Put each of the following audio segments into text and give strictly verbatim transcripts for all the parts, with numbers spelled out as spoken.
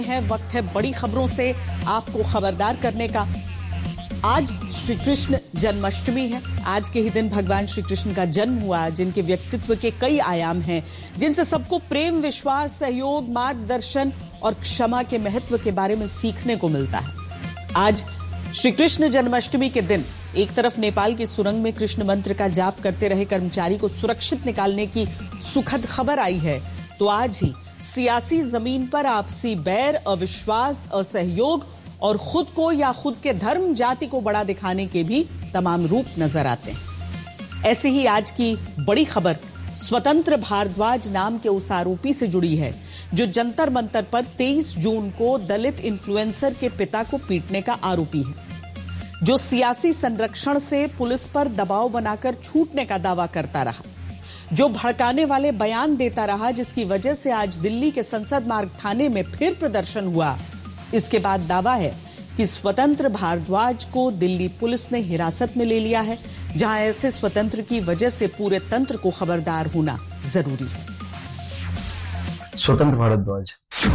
है वक्त है बड़ी खबरों से आपको खबरदार करने का। आज श्री कृष्ण जन्माष्टमी है। आज के ही दिन भगवान श्री कृष्ण का जन्म हुआ, जिनके व्यक्तित्व के कई आयाम हैं, जिनसे सबको प्रेम, विश्वास, सहयोग, मार्गदर्शन और क्षमा के महत्व के बारे में सीखने को मिलता है। आज श्री कृष्ण जन्माष्टमी के दिन एक तरफ नेपाल की सुरंग में कृष्ण मंत्र का जाप करते रहे कर्मचारी को सुरक्षित निकालने की सुखद खबर आई है, तो आज ही सियासी जमीन पर आपसी बैर, अविश्वास, असहयोग और खुद को या खुद के धर्म, जाति को बड़ा दिखाने के भी तमाम रूप नजर आते हैं। ऐसे ही आज की बड़ी खबर स्वतंत्र भारद्वाज नाम के उस आरोपी से जुड़ी है, जो जंतर मंतर पर तेईस जून को दलित इन्फ्लुएंसर के पिता को पीटने का आरोपी है, जो सियासी संरक्षण से पुलिस पर दबाव बनाकर छूटने का दावा करता रहा, जो भड़काने वाले बयान देता रहा, जिसकी वजह से आज दिल्ली के संसद मार्ग थाने में फिर प्रदर्शन हुआ। इसके बाद दावा है कि स्वतंत्र भारद्वाज को दिल्ली पुलिस ने हिरासत में ले लिया है, जहां ऐसे स्वतंत्र की वजह से पूरे तंत्र को खबरदार होना जरूरी है। स्वतंत्र भारद्वाज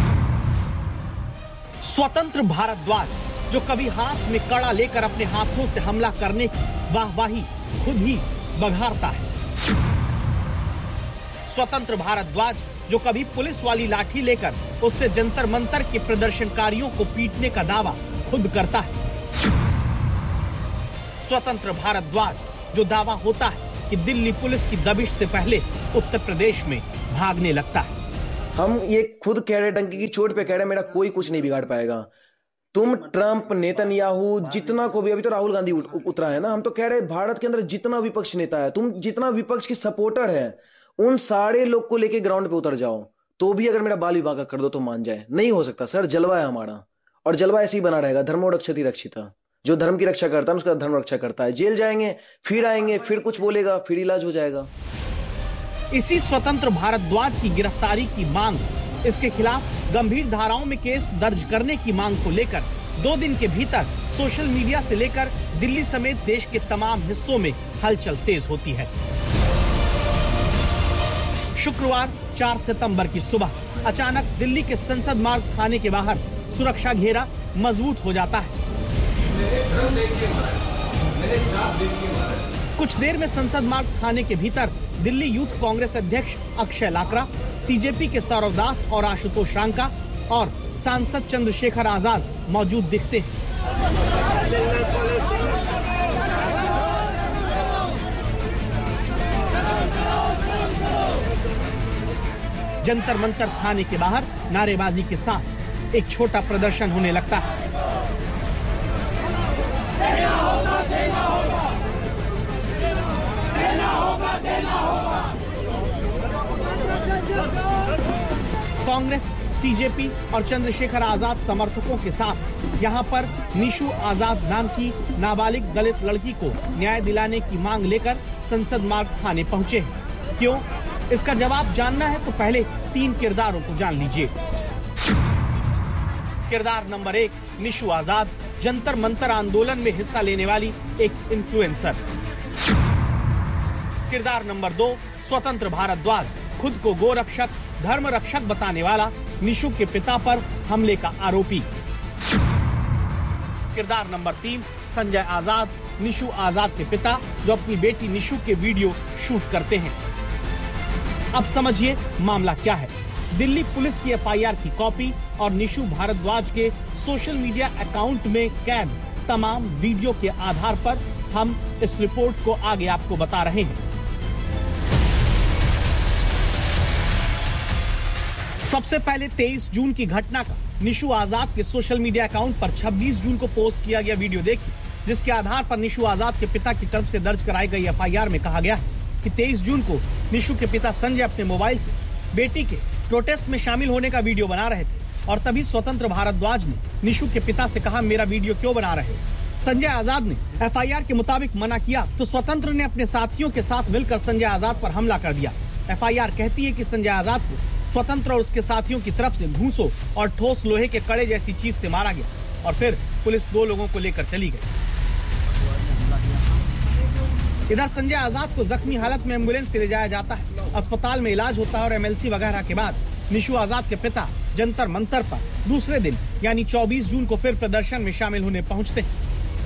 स्वतंत्र भारद्वाज जो कभी हाथ में कड़ा लेकर अपने हाथों से हमला करने की वाहवाही खुद ही बघारता है। स्वतंत्र भारद्वाज जो कभी पुलिस वाली लाठी लेकर उससे जंतर मंतर के प्रदर्शनकारियों को पीटने का दावा खुद करता है। स्वतंत्र भारद्वाज जो दावा होता है कि दिल्ली पुलिस की दबिश से पहले उत्तर प्रदेश में भागने लगता है। हम ये खुद कह रहे, डंकी की चोट पे कह रहे, मेरा कोई कुछ नहीं बिगाड़ पाएगा। तुम ट्रंप, नेतन्याहू, जितना को भी, अभी तो राहुल गांधी उतरा है ना, हम तो कह रहे भारत के अंदर जितना विपक्ष नेता है, तुम जितना विपक्ष की सपोर्टर है, उन सारे लोग को लेके ग्राउंड पे उतर जाओ, तो भी अगर मेरा बाल विभाग कर दो तो मान जाए। नहीं हो सकता सर, जलवा है हमारा, और जलवा ऐसे ही बना रहेगा। धर्मो रक्षति रक्षिता, जो धर्म की रक्षा करता है उसका धर्म रक्षा करता है। जेल जाएंगे, फिर आएंगे, फिर कुछ बोलेगा, फिर इलाज हो जाएगा। इसी स्वतंत्र भारद्वाज की गिरफ्तारी की मांग, इसके खिलाफ गंभीर धाराओं में केस दर्ज करने की मांग को लेकर दो दिन के भीतर सोशल मीडिया से लेकर दिल्ली समेत देश के तमाम हिस्सों में हलचल तेज होती है। शुक्रवार चार सितंबर की सुबह अचानक दिल्ली के संसद मार्ग थाने के बाहर सुरक्षा घेरा मजबूत हो जाता है। कुछ देर में संसद मार्ग थाने के भीतर दिल्ली यूथ कांग्रेस अध्यक्ष अक्षय लाकरा, सीजेपी के सौरव दास और आशुतोष रांका और सांसद चंद्रशेखर आजाद मौजूद दिखते हैं। जंतर मंतर थाने के बाहर नारेबाजी के साथ एक छोटा प्रदर्शन होने लगता है। देना होगा, देना होगा, देना होगा, देना होगा। कांग्रेस, सीजेपी और चंद्रशेखर आजाद समर्थकों के साथ यहां पर निशु आजाद नाम की नाबालिग दलित लड़की को न्याय दिलाने की मांग लेकर संसद मार्ग थाने पहुंचे हैं। क्यों? इसका जवाब जानना है तो पहले तीन किरदारों को जान लीजिए। किरदार नंबर एक, निशु आजाद, जंतर मंतर आंदोलन में हिस्सा लेने वाली एक इन्फ्लुएंसर। किरदार नंबर दो, स्वतंत्र भारद्वाज, खुद को गोरक्षक, धर्म रक्षक बताने वाला निशु के पिता पर हमले का आरोपी। किरदार नंबर तीन, संजय आजाद, निशु आजाद के पिता, जो अपनी बेटी निशु के वीडियो शूट करते हैं। अब समझिए मामला क्या है। दिल्ली पुलिस की एफ आई आर की कॉपी और निशु भारद्वाज के सोशल मीडिया अकाउंट में कैद तमाम वीडियो के आधार पर हम इस रिपोर्ट को आगे आपको बता रहे हैं। सबसे पहले तेईस जून की घटना का निशु आजाद के सोशल मीडिया अकाउंट पर छब्बीस जून को पोस्ट किया गया वीडियो देखिए, जिसके आधार पर निशु आजाद के पिता की तरफ से दर्ज कराई गई एफ आई आर में कहा गया है कि तेईस जून को निशु के पिता संजय अपने मोबाइल से बेटी के प्रोटेस्ट में शामिल होने का वीडियो बना रहे थे, और तभी स्वतंत्र भारद्वाज ने निशु के पिता से कहा, मेरा वीडियो क्यों बना रहे हो? संजय आजाद ने एफ आई आर के मुताबिक मना किया तो स्वतंत्र ने अपने साथियों के साथ मिलकर संजय आजाद पर हमला कर दिया। एफ आई आर कहती है कि संजय आजाद को स्वतंत्र और उसके साथियों की तरफ से घूंसों और ठोस लोहे के कड़े जैसी चीज से मारा गया, और फिर पुलिस दो लोगों को लेकर चली गई। इधर संजय आजाद को जख्मी हालत में एम्बुलेंस से ले जाया जाता है, अस्पताल में इलाज होता है और एम एल सी वगैरह के बाद निशु आजाद के पिता जंतर मंतर पर दूसरे दिन यानी चौबीस जून को फिर प्रदर्शन में शामिल होने पहुंचते हैं।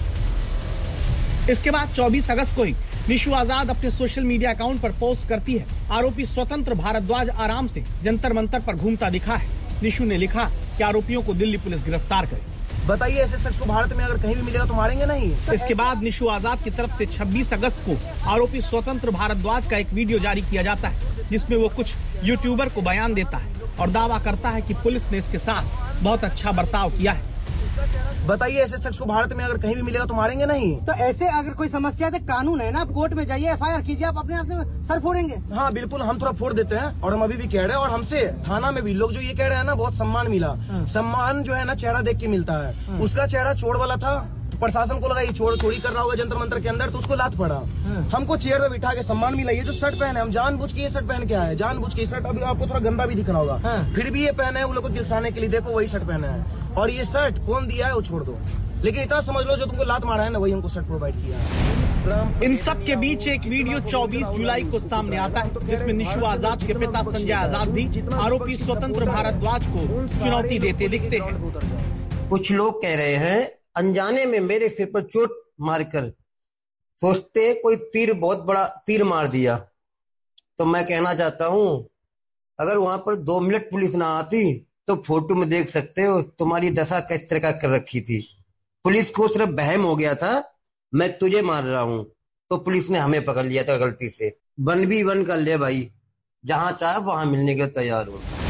इसके बाद चौबीस अगस्त को ही निशु आजाद अपने सोशल मीडिया अकाउंट पर पोस्ट करती है, आरोपी स्वतंत्र भारद्वाज आराम से जंतर मंतर पर घूमता दिखा है। निशु ने लिखा कि आरोपियों को दिल्ली पुलिस गिरफ्तार करे। बताइए, ऐसे शख्स को भारत में अगर कहीं भी मिलेगा तो मारेंगे नहीं। इसके बाद निशु आजाद की तरफ से छब्बीस अगस्त को आरोपी स्वतंत्र भारद्वाज का एक वीडियो जारी किया जाता है, जिसमें वो कुछ यूट्यूबर को बयान देता है और दावा करता है कि पुलिस ने इसके साथ बहुत अच्छा बर्ताव किया है। बताइए, ऐसे शख्स को भारत में अगर कहीं भी मिलेगा तो मारेंगे नहीं। तो ऐसे अगर कोई समस्या है तो कानून है ना, आप कोर्ट में जाइए, एफ आई आर कीजिए, आप अपने आप से सर फोड़ेंगे। हाँ बिल्कुल, हम थोड़ा फोड़ देते हैं और हम अभी भी कह रहे हैं, और हमसे थाना में भी लोग जो ये कह रहे हैं ना, बहुत सम्मान मिला। सम्मान जो है ना चेहरा देख के मिलता है। उसका चेहरा चोर वाला था, प्रशासन को लगा ये चोर चोरी कर रहा होगा जंतर मंतर के अंदर, तो उसको लात पड़ा। हमको चेयर पे बिठा के सम्मान मिला। ये जो शर्ट पहने, हम जानबूझ के ये शर्ट पहन के आए, जानबूझ के शर्ट, अभी आपको थोड़ा गंदा भी दिख रहा होगा, फिर भी ये पहने है वो लोग को गिलसाने के लिए। देखो वही शर्ट पहना है, और ये शर्ट कौन दिया है वो छोड़ दो, लेकिन इतना समझ लो जो तुमको लात मारा है ना, वही हमको शर्ट प्रोवाइड किया है। इन सब के बीच एक वीडियो चौबीस जुलाई को सामने आता है, जिसमें निशु आजाद के पिता संजय आजाद भी आरोपी स्वतंत्र भारद्वाज को चुनौती देते दिखते हैं। कुछ लोग कह रहे हैं अनजाने में मेरे सिर पर चोट मारकर सोचते कोई तीर, बहुत बड़ा तीर मार दिया। तो मैं कहना चाहता हूं, अगर वहां पर दो मिनट पुलिस ना आती तो फोटो में देख सकते हो तुम्हारी दशा किस तरह का कर रखी थी। पुलिस को सिर्फ बहम हो गया था मैं तुझे मार रहा हूं, तो पुलिस ने हमें पकड़ लिया था गलती से। वन भी वन कर ले भाई, जहां चाहे वहां मिलने के तैयार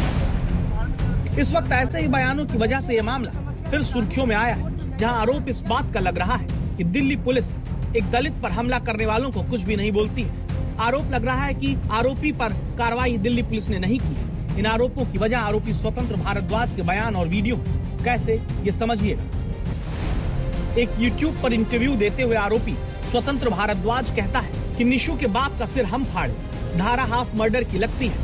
हूं। इस वक्त ऐसे ही बयानों की वजह से यह मामला फिर सुर्खियों में आया है, जहां आरोप इस बात का लग रहा है कि दिल्ली पुलिस एक दलित पर हमला करने वालों को कुछ भी नहीं बोलती है। आरोप लग रहा है कि आरोपी पर कार्रवाई दिल्ली पुलिस ने नहीं की। इन आरोपों की वजह आरोपी स्वतंत्र भारद्वाज के बयान और वीडियो। कैसे, ये समझिएगा। एक यूट्यूब पर इंटरव्यू देते हुए आरोपी स्वतंत्र भारद्वाज कहता है कि निशु के बाप का सिर हम फाड़े, धारा हाफ मर्डर की लगती है।